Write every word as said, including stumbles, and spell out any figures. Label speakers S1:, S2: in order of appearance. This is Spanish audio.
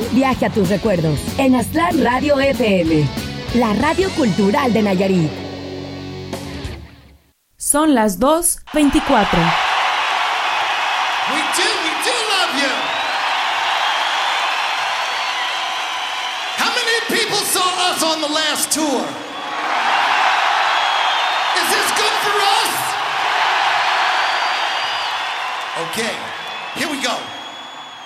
S1: viaje a tus recuerdos en Aztlán Radio F M, la radio cultural de Nayarit.
S2: Son las dos veinticuatro.
S3: We do, we do love you. How many people saw us on the last tour? Is this good for us? Okay, here we go.